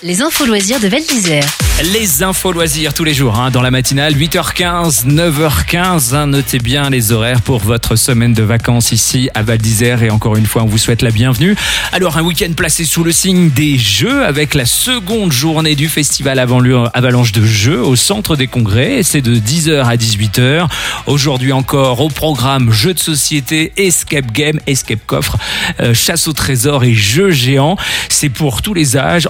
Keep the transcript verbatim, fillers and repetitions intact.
Les infos loisirs de Val d'Isère. Les infos loisirs tous les jours hein, dans la matinale, huit heures quinze, neuf heures quinze. Hein, notez bien les horaires pour votre semaine de vacances ici à Val d'Isère. Et encore une fois, on vous souhaite la bienvenue. Alors, un week-end placé sous le signe des Jeux avec la seconde journée du festival Avalanche de Jeux au centre des congrès. C'est de dix heures à dix-huit heures. Aujourd'hui encore au programme jeux de société, escape game, escape coffre, euh, chasse au trésor et jeux géants. C'est pour tous les âges,